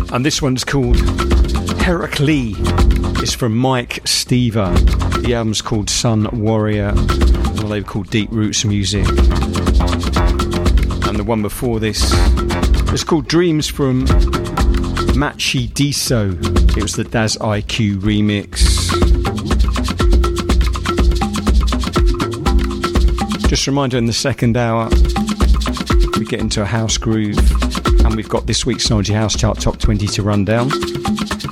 And this one's called Heracles. It's from Mike Stever. The album's called Sun Warrior. The label called Deep Roots Music. And the one before this is called Dreams from Machi Diso. It was the Daz IQ remix. Just a reminder, in the second hour we get into a house groove, and we've got this week's Technology House Chart Top 20 to run down.